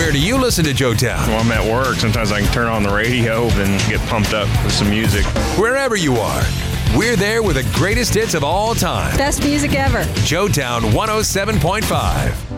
Where do you listen to Joetown? When I'm at work, sometimes I can turn on the radio and get pumped up with some music. Wherever you are, we're there with the greatest hits of all time. Best music ever. Joetown 107.5.